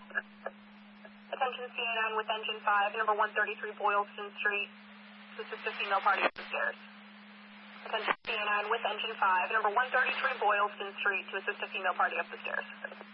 Attention CA9 with engine 5, number 133 Boylston Street, to assist a female party up the stairs. Attention CA9 with engine 5, number 133 Boylston Street, to assist a female party up the stairs.